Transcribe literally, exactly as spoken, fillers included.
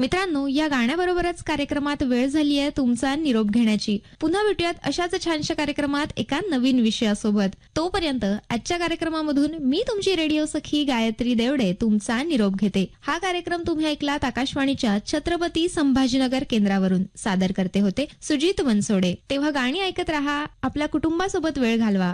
मित्रांनो, या गाण्याबरोबरच कार्यक्रमात वेळ झाली आहे तुमचा निरोप घेण्याची. पुन्हा भेटूयात अशाच छानशा कार्यक्रमात एका नवीन विषयासोबत. तोपर्यंत आजच्या कार्यक्रमामधून मी तुमची रेडिओ सखी गायत्री देवडे तुमचा निरोप घेते. हा कार्यक्रम तुम्ही ऐकलात आकाशवाणीच्या छत्रपती संभाजीनगर केंद्रावरून. सादर करते होते सुजित बनसोडे. तेव्हा गाणी ऐकत राहा, आपल्या कुटुंबासोबत वेळ घालवा.